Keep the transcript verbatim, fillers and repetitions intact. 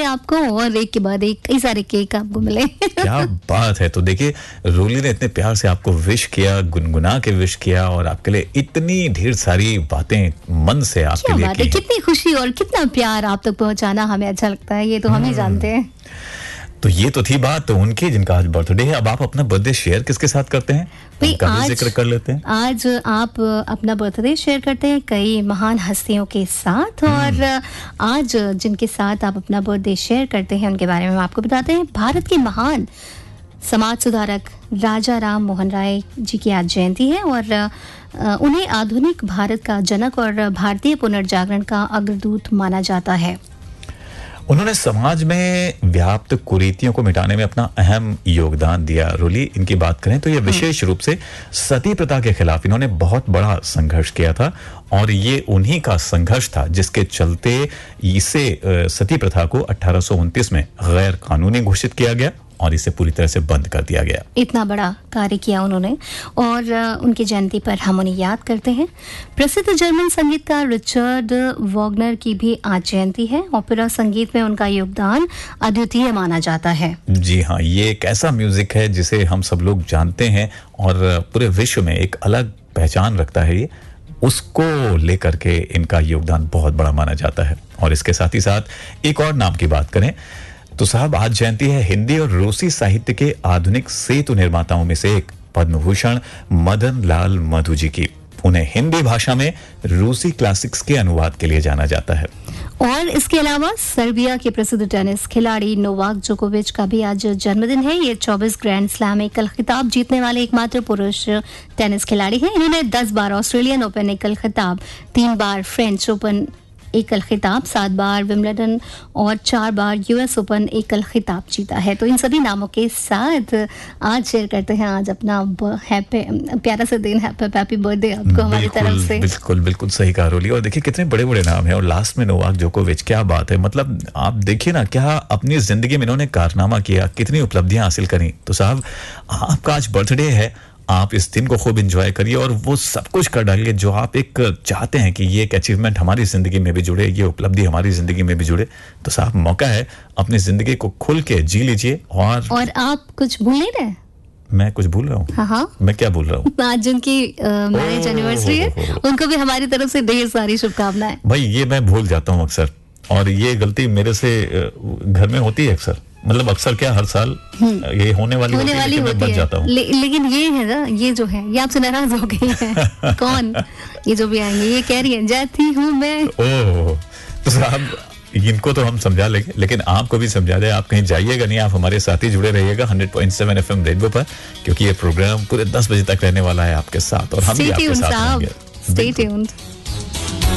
मिले आपको और एक के बाद एक कई सारे केक आपको मिले। क्या बात है। तो देखिए रोली ने इतने प्यार से आपको विश किया, गुनगुना के विश किया और आपके लिए इतनी ढेर सारी बातें मन से आपके लिए की। कितनी खुशी और कितना प्यार आप तक पहुंचाना हमें अच्छा लगता है, ये तो हम ही जानते हैं। तो ये तो थी बात तो उनकी जिनका आज बर्थडे है। अब आप अपना बर्थडे शेयर किसके साथ करते हैं? उनका भी जिक्र कर लेते हैं। आज आप अपना बर्थडे शेयर करते हैं कई महान हस्तियों के साथ, और आज जिनके साथ आप अपना बर्थडे शेयर करते हैं उनके बारे में हम आपको बताते हैं। भारत के महान समाज सुधारक राजा राम मोहन राय जी की आज जयंती है और उन्हें आधुनिक भारत का जनक और भारतीय पुनर्जागरण का अग्रदूत माना जाता है। उन्होंने समाज में व्याप्त कुरीतियों को मिटाने में अपना अहम योगदान दिया। रोली इनकी बात करें तो ये विशेष रूप से सती प्रथा के खिलाफ इन्होंने बहुत बड़ा संघर्ष किया था और ये उन्हीं का संघर्ष था जिसके चलते इसे सती प्रथा को अठारह सौ उनतीस में गैर कानूनी घोषित किया गया और इसे पूरी तरह से बंद कर दिया गया। इतना बड़ा कार्य किया उन्होंने और उनकी जयंती पर हम उन्हें याद करते हैं। प्रसिद्ध जर्मन संगीतकार रिचर्ड वॉगनर की भी आज जयंती है। ओपेरा संगीत में उनका योगदान अद्वितीय माना जाता है। जी हाँ, ये एक ऐसा म्यूजिक है जिसे हम सब लोग जानते हैं और पूरे विश्व में एक अलग पहचान रखता है। ये उसको लेकर के इनका योगदान बहुत बड़ा माना जाता है। और इसके साथ ही साथ एक और नाम की बात करें तो साहब आज जयंती है हिंदी और रूसी साहित्य के आधुनिक सेतु निर्माताओं में से एक पद्म भूषण मदन लाल मधु जी की। उन्हें हिंदी भाषा में रूसी क्लासिक्स के अनुवाद के लिए जाना जाता है। और इसके अलावा सर्बिया के प्रसिद्ध टेनिस खिलाड़ी नोवाक जोकोविच का भी आज जन्मदिन है। ये चौबीस ग्रैंड स्लैम एकल खिताब जीतने वाले एकमात्र पुरुष टेनिस खिलाड़ी हैं। इन्होंने दस बार ऑस्ट्रेलियन ओपन एकल खिताब, तीन बार फ्रेंच ओपन एकल खिताब, सात बार विंबलडन और चार बार यूएस ओपन एकल खिताब जीता है। तो इन सभी नामों के साथ आज शेयर करते हैं आज अपना हैप्पी प्यारा सा दिन, हैप्पी हैप्पी बर्थडे आपको हमारी तरफ से। बिल्कुल बिल्कुल सही कहा रोली। और देखिए कितने बड़े बड़े नाम हैं और लास्ट में नोवाक जोकोविच, क्या बात है। मतलब आप देखिए ना क्या अपनी जिंदगी में इन्होंने कारनामा किया, कितनी उपलब्धियां हासिल करी। तो साहब आपका आज बर्थडे है, आप इस दिन को खूब एंजॉय करिए और वो सब कुछ कर डालिए जो आप एक चाहते हैं कि ये एक अचीवमेंट हमारी जिंदगी में भी जुड़े, ये उपलब्धि हमारी जिंदगी में भी जुड़े। तो साहब मौका है, अपनी जिंदगी को खुल के जी लीजिए। और और आप कुछ भूल नहीं रहे? मैं कुछ भूल रहा हूँ? हाँ हाँ, मैं क्या भूल रहा हूँ? आज जिनकी मैरिज एनिवर्सरी है उनको भी हमारी तरफ से ढेर सारी शुभकामनाएं। भाई ये मैं भूल जाता हूँ अक्सर और ये गलती मेरे से घर में होती है अक्सर। मतलब अक्सर क्या हर साल ये होने वाली होने होती वाली है, होती बच जाता हूँ। ले, लेकिन ये है ना, ये जो है ये आपसे नाराज हो गई है। कौन? ये जो भी आएंगे ये कह रही है जाती हूँ मैं। ओह तो साहब इनको तो हम समझा लेंगे, लेकिन आपको भी समझा दे। आप कहीं जाइएगा नहीं, आप हमारे साथ ही जुड़े रहिएगा hundred point seven FM radio पर, क्योंकि ये प्रोग्राम पूरे दस बजे तक रहने वाला है आपके साथ और हम भी आपके साथ रहेंगे। Stay tuned.